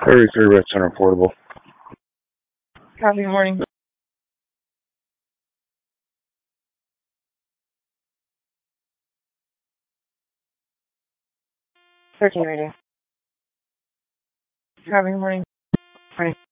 33 Red Center Portable. Copy, morning. Radio. Copy, morning. Morning.